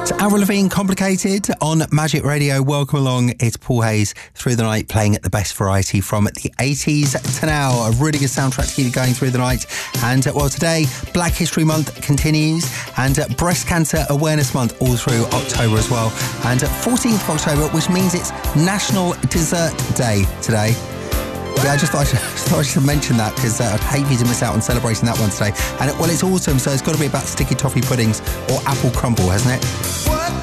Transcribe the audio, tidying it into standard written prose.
It's Avril Lavigne, Complicated on Magic Radio. Welcome along. It's Paul Hayes through the night, playing at the best variety from the 80s to now. A really good soundtrack to keep you going through the night. And well, today Black History Month continues, and Breast Cancer Awareness Month all through October as well. And 14th of October, which means it's National Dessert Day today. Yeah, I just thought I should mention that, because I'd hate for you to miss out on celebrating that one today. And well, it's autumn, so it's got to be about sticky toffee puddings or apple crumble, hasn't it? What